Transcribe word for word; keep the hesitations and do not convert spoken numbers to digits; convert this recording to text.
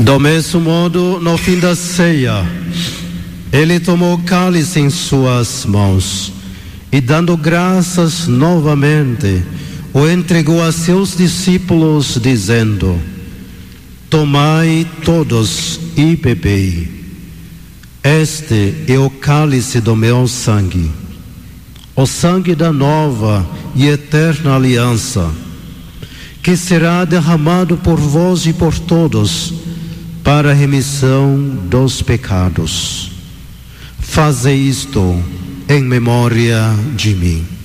Do mesmo modo, no fim da ceia, ele tomou o cálice em suas mãos e, dando graças novamente, o entregou a seus discípulos, dizendo: tomai todos e bebei. Este é o cálice do meu sangue, o sangue da nova e eterna aliança, que será derramado por vós e por todos para a remissão dos pecados. Fazei isto em memória de mim.